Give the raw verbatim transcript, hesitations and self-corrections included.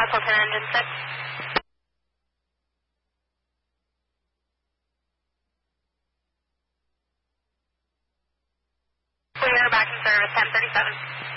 Fulton Engine six. We are back in service, ten thirty-seven.